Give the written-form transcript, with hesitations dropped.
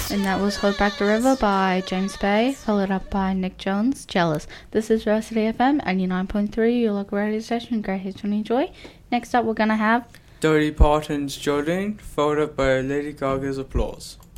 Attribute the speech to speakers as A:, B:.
A: And that was Hold Back the River by James Bay, followed up by Nick Jones, Jealous. This is Varsity FM 89.3, your local radio station. Great hits to enjoy. Next up, we're going to have
B: Dolly Parton's Jolene, followed up by Lady Gaga's Applause.